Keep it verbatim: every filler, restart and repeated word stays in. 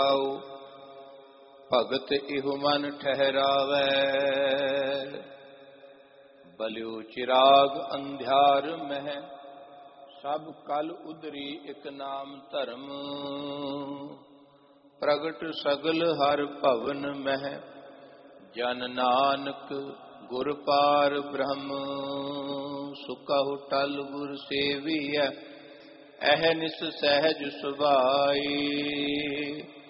ਭਗਤ ਇਹੁ ਮਨ ਠਹਿਰਾਵੈ, ਬਲਿਉ ਚਿਰਾਗ ਅੰਧਿਆਰ ਮਹਿ, ਸਭ ਕਲ ਉਦਰੀ ਇਕ ਨਾਮ ਧਰਮ। ਪ੍ਰਗਟ ਸਗਲ ਹਰ ਭਵਨ ਮਹਿ, ਜਨ ਨਾਨਕ ਗੁਰ ਪਾਰ ਬ੍ਰਹਮ। ਸੁਕਹੁ ਟਲ ਗੁਰ ਸੇਵੀਐ, ਅਹਨਿਸ ਸਹਿਜ ਸੁਭਾਈ।